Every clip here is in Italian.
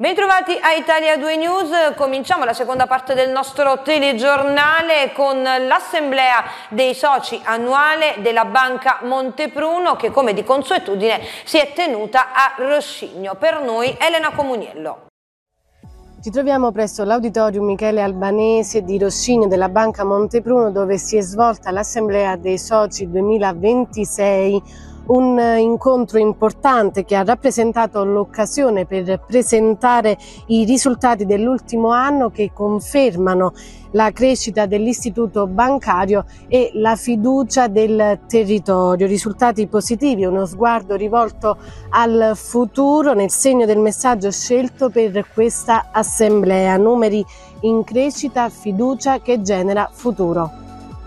Bentrovati a Italia 2 News, cominciamo la seconda parte del nostro telegiornale con l'assemblea dei soci annuale della Banca Montepruno che come di consuetudine si è tenuta a Roscigno. Per noi Elena Comuniello. Ci troviamo presso l'Auditorium Michele Albanese di Roscigno della Banca Montepruno dove si è svolta l'assemblea dei soci 2026. Un incontro importante che ha rappresentato l'occasione per presentare i risultati dell'ultimo anno che confermano la crescita dell'istituto bancario e la fiducia del territorio. Risultati positivi, uno sguardo rivolto al futuro nel segno del messaggio scelto per questa assemblea. Numeri in crescita, fiducia che genera futuro.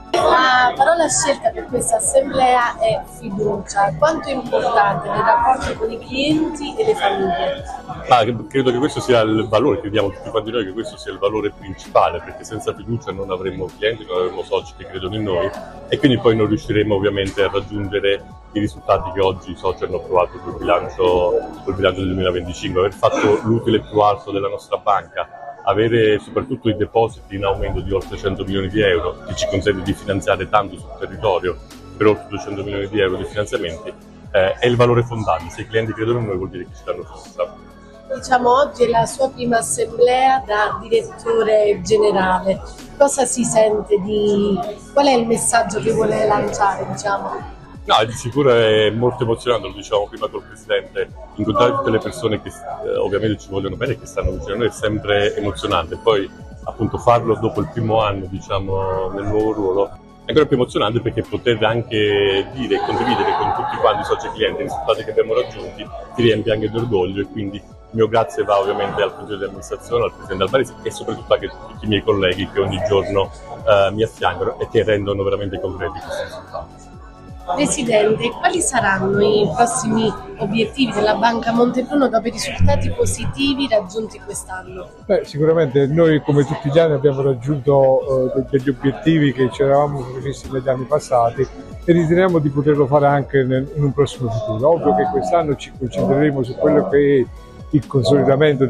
La parola scelta per questa assemblea è fiducia. Quanto è importante nei rapporti con i clienti e le famiglie? Credo che questo sia il valore, crediamo tutti quanti noi che questo sia il valore principale, perché senza fiducia non avremmo clienti, non avremmo soci che credono in noi e quindi poi non riusciremo ovviamente a raggiungere i risultati che oggi i soci hanno approvato col bilancio del 2025, aver fatto l'utile più alto della nostra banca, avere soprattutto i depositi in aumento di oltre 100 milioni di euro che ci consente di finanziare tanto sul territorio per oltre 200 milioni di euro di finanziamenti è il valore fondante. Se i clienti credono in noi vuol dire che ci danno fiducia. Diciamo oggi è la sua prima assemblea da direttore generale. Cosa si sente qual è il messaggio che vuole lanciare, diciamo? No, di sicuro è molto emozionante, lo dicevamo prima col Presidente, incontrare tutte le persone che ovviamente ci vogliono bene e che stanno vicino a noi è sempre emozionante. Poi appunto farlo dopo il primo anno, diciamo, nel nuovo ruolo è ancora più emozionante perché poter anche dire e condividere con tutti quanti i soci e clienti i risultati che abbiamo raggiunti ti riempie anche di orgoglio e quindi il mio grazie va ovviamente al Consiglio di amministrazione, al Presidente Albanese e soprattutto anche a tutti i miei colleghi che ogni giorno mi affiancano e che rendono veramente concreti questi risultati. Presidente, quali saranno i prossimi obiettivi della Banca Montepruno dopo i risultati positivi raggiunti quest'anno? Sicuramente noi come tutti gli anni abbiamo raggiunto degli obiettivi che ci eravamo prefissi negli anni passati e riteniamo di poterlo fare anche in un prossimo futuro. Ovvio che quest'anno ci concentreremo su quello che è il consolidamento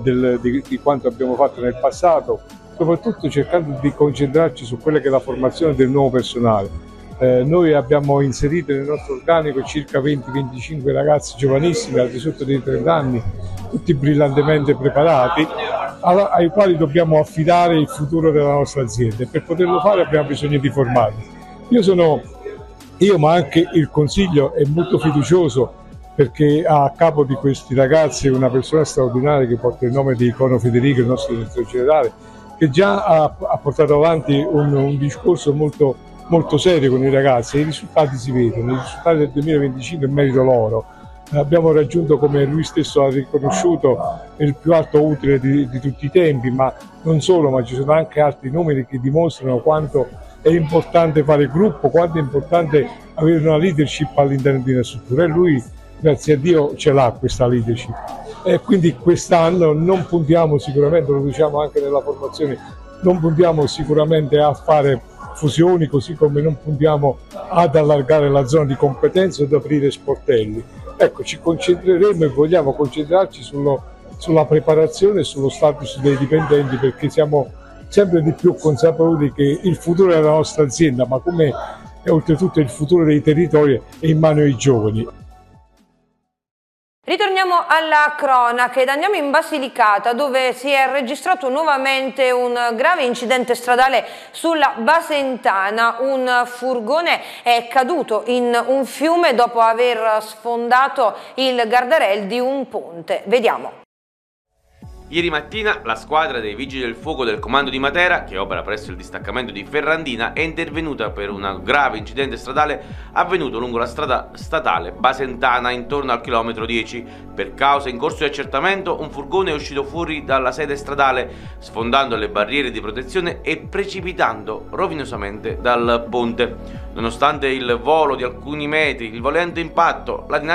di quanto abbiamo fatto nel passato, soprattutto cercando di concentrarci su quella che è la formazione del nuovo personale. Noi abbiamo inserito nel nostro organico circa 20-25 ragazzi giovanissimi al di sotto dei 30 anni, tutti brillantemente preparati, ai quali dobbiamo affidare il futuro della nostra azienda e per poterlo fare abbiamo bisogno di formarli. Io ma anche il Consiglio è molto fiducioso perché a capo di questi ragazzi una persona straordinaria che porta il nome di Icono Federico, il nostro direttore generale, che già ha portato avanti un discorso molto serio con i ragazzi e i risultati si vedono, i risultati del 2025 è merito loro. Abbiamo raggiunto, come lui stesso ha riconosciuto, il più alto utile di tutti i tempi, ma non solo, ma ci sono anche altri numeri che dimostrano quanto è importante fare gruppo, quanto è importante avere una leadership all'interno di una struttura e lui, grazie a Dio, ce l'ha questa leadership. E quindi quest'anno non puntiamo sicuramente, lo diciamo anche nella formazione, non puntiamo sicuramente a fare fusioni, così come non puntiamo ad allargare la zona di competenza o ad aprire sportelli. Ecco, ci concentreremo e vogliamo concentrarci sulla preparazione e sullo status dei dipendenti perché siamo sempre di più consapevoli che il futuro della nostra azienda, ma come oltretutto il futuro dei territori, è in mano ai giovani. Ritorniamo alla cronaca ed andiamo in Basilicata dove si è registrato nuovamente un grave incidente stradale sulla Basentana. Un furgone è caduto in un fiume dopo aver sfondato il guardrail di un ponte. Vediamo. Ieri mattina la squadra dei Vigili del Fuoco del Comando di Matera, che opera presso il distaccamento di Ferrandina, è intervenuta per un grave incidente stradale avvenuto lungo la strada statale Basentana intorno al chilometro 10. Per causa in corso di accertamento, un furgone è uscito fuori dalla sede stradale, sfondando le barriere di protezione e precipitando rovinosamente dal ponte. Nonostante il volo di alcuni metri, il violento impatto, la dinamica